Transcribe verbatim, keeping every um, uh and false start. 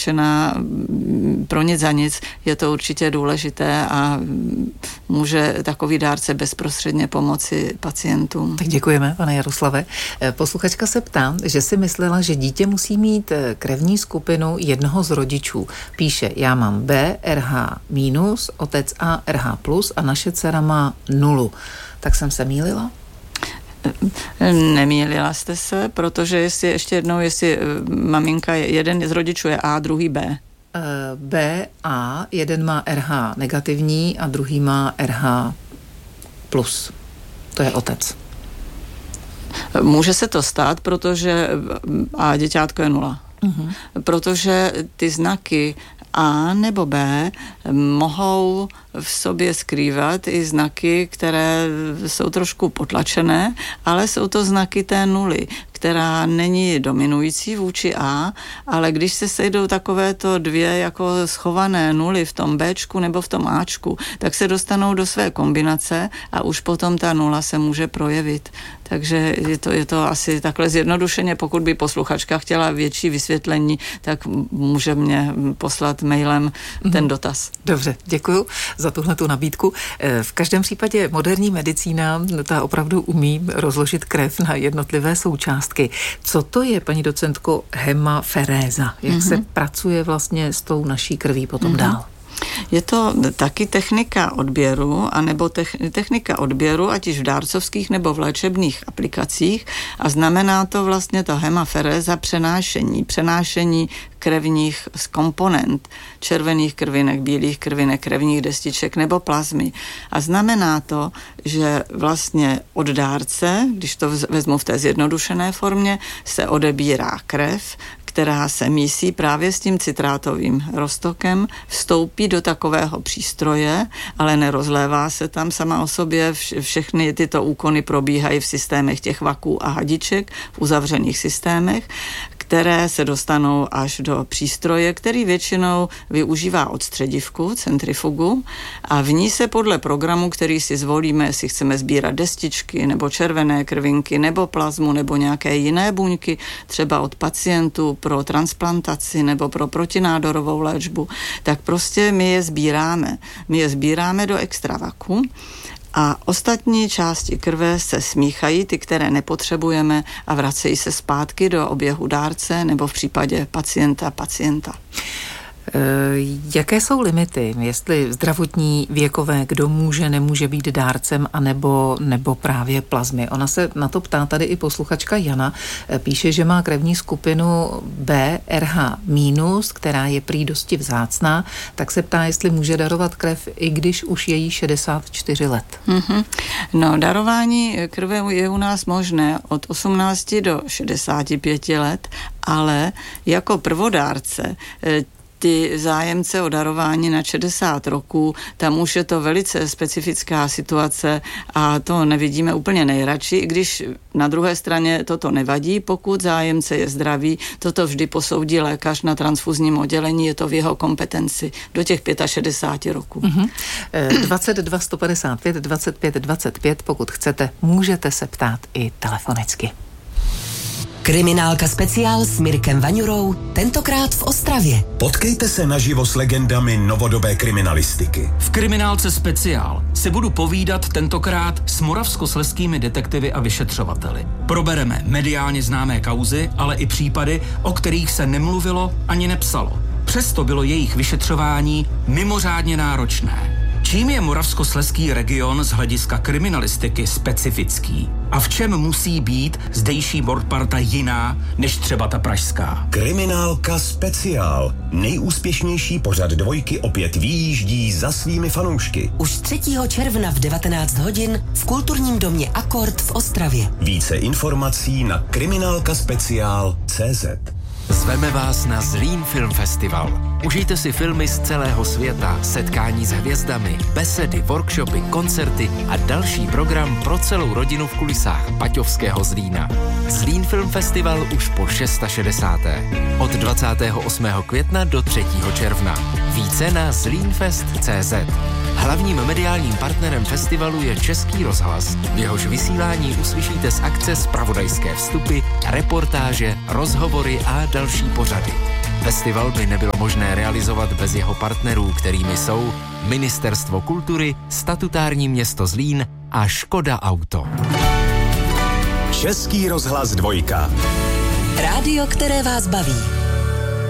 nadšená pro nic za nic, je to určitě důležité a může takový dárce bezprostředně pomoci pacientům. Tak děkujeme, pane Jaroslave. Posluchačka se ptá, že si myslela, že dítě musí mít krevní skupinu jednoho z rodičů. Píše, já mám B, R H minus, otec A, R H plus a naše dcera má nulu. Tak jsem se mýlila? Nemýlila jste se, protože jestli ještě jednou, jestli maminka, je, jeden z rodičů je A, druhý B. B, A, jeden má R H negativní a druhý má R H plus. To je otec. Může se to stát, protože a děťátko je nula. Uh-huh. Protože ty znaky A nebo B mohou v sobě skrývat i znaky, které jsou trošku potlačené, ale jsou to znaky té nuly, která není dominující vůči A, ale když se sejdou takovéto dvě jako schované nuly v tom Bčku nebo v tom Ačku, tak se dostanou do své kombinace a už potom ta nula se může projevit. Takže je to, je to asi takhle zjednodušeně, pokud by posluchačka chtěla větší vysvětlení, tak může mě poslat mailem ten dotaz. Dobře, děkuju za tuhletu nabídku. V každém případě moderní medicína ta opravdu umí rozložit krev na jednotlivé součástky. Co to je, paní docentko, hemaferéza? Jak mm-hmm. se pracuje vlastně s tou naší krví potom mm-hmm. dál? Je to taky technika odběru, anebo technika odběru, ať již v dárcovských nebo v léčebných aplikacích a znamená to vlastně to hemaferéza přenášení, přenášení krevních komponent, červených krvinek, bílých krvinek, krevních destiček nebo plazmy. A znamená to, že vlastně od dárce, když to vezmu v té zjednodušené formě, se odebírá krev, která se mísí právě s tím citrátovým roztokem, vstoupí do takového přístroje, ale nerozlévá se tam sama o sobě. Všechny tyto úkony probíhají v systémech těch vaků a hadiček, v uzavřených systémech, které se dostanou až do přístroje, který většinou využívá odstředivku, centrifugu, a v ní se podle programu, který si zvolíme, jestli chceme sbírat destičky nebo červené krvinky nebo plazmu nebo nějaké jiné buňky, třeba od pacientů pro transplantaci nebo pro protinádorovou léčbu, tak prostě my je sbíráme. My je sbíráme do extravaku a ostatní části krve se smíchají, ty, které nepotřebujeme, a vracejí se zpátky do oběhu dárce nebo v případě pacienta pacienta. Jaké jsou limity, jestli zdravotní, věkové, kdo může, nemůže být dárcem, anebo, nebo právě plazmy? Ona se na to ptá tady i posluchačka Jana. Píše, že má krevní skupinu B R H minus, která je prý dosti vzácná, tak se ptá, jestli může darovat krev, i když už je jí šedesát čtyři let. Mm-hmm. No, darování krve je u nás možné od osmnácti do šedesáti pěti let, ale jako prvodárce ty zájemce o darování na šedesát roků, tam už je to velice specifická situace a to nevidíme úplně nejradši, i když na druhé straně toto nevadí, pokud zájemce je zdravý, toto vždy posoudí lékař na transfuzním oddělení, je to v jeho kompetenci do těch šedesáti pěti roků. Mm-hmm. dvacet dva sto padesát pět dvacet pět dvacet pět, pokud chcete, můžete se ptát i telefonicky. Kriminálka speciál s Mirkem Vaňurou, tentokrát v Ostravě. Potkejte se naživo s legendami novodobé kriminalistiky. V Kriminálce speciál se budu povídat tentokrát s moravskoslezskými detektivy a vyšetřovateli. Probereme mediálně známé kauzy, ale i případy, o kterých se nemluvilo ani nepsalo. Přesto bylo jejich vyšetřování mimořádně náročné. Čím je moravskoslezský region z hlediska kriminalistiky specifický? A v čem musí být zdejší mordparta jiná než třeba ta pražská? Kriminálka speciál. Nejúspěšnější pořad dvojky opět vyjíždí za svými fanoušky. Už třetího června v devatenáct hodin v kulturním domě Akord v Ostravě. Více informací na kriminálkaspeciál tečka cé zet. Zveme vás na Zlín Film Festival. Užijte si filmy z celého světa, setkání s hvězdami, besedy, workshopy, koncerty a další program pro celou rodinu v kulisách Paťovského Zlína. Zlín Film Festival už po šedesáté šesté Od dvacátého osmého května do třetího června. Více na zlínfest tečka cé zet. Hlavním mediálním partnerem festivalu je Český rozhlas. V jehož vysílání uslyšíte z akce zpravodajské vstupy, reportáže, rozhovory a další pořady. Festival by nebylo možné realizovat bez jeho partnerů, kterými jsou Ministerstvo kultury, statutární město Zlín a Škoda Auto. Český rozhlas dvojka. Rádio, které vás baví.